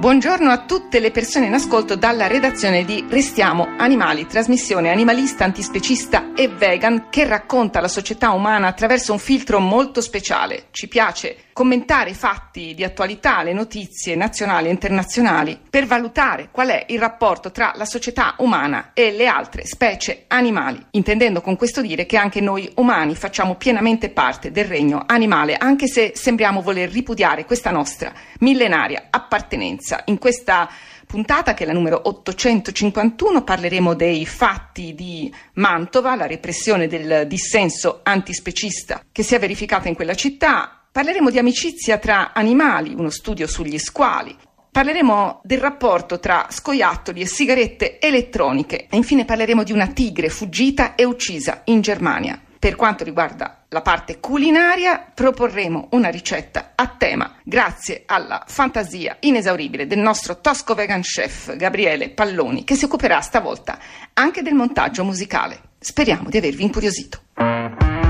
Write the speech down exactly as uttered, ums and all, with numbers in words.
Buongiorno a tutte le persone in ascolto dalla redazione di Restiamo Animali, trasmissione animalista, antispecista e vegan che racconta la società umana attraverso un filtro molto speciale. Ci piace commentare i fatti di attualità, le notizie nazionali e internazionali per valutare qual è il rapporto tra la società umana e le altre specie animali, intendendo con questo dire che anche noi umani facciamo pienamente parte del regno animale, anche se sembriamo voler ripudiare questa nostra millenaria appartenenza. In questa puntata, che è la numero ottocentocinquantuno, parleremo dei fatti di Mantova, la repressione del dissenso antispecista che si è verificata in quella città. Parleremo di amicizia tra animali, uno studio sugli squali. Parleremo del rapporto tra scoiattoli e sigarette elettroniche. E infine parleremo di una tigre fuggita e uccisa in Germania. Per quanto riguarda la parte culinaria, proporremo una ricetta a tema grazie alla fantasia inesauribile del nostro tosco vegan chef Gabriele Palloni, che si occuperà stavolta anche del montaggio musicale. Speriamo di avervi incuriosito.